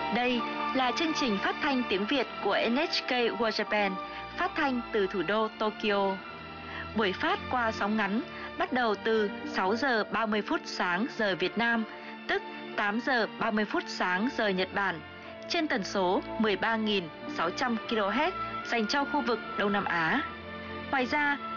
Đây là chương trình phát thanh tiếng Việt của NHK World Japan, phát thanh từ thủ đô Tokyo. Buổi phát qua sóng ngắn bắt đầu từ 6 giờ 30 phút sáng giờ Việt Nam, tức 8 giờ 30 phút sáng giờ Nhật Bản, trên tần số 13.600 kHz dành cho khu vực Đông Nam Á. Ngoài ra,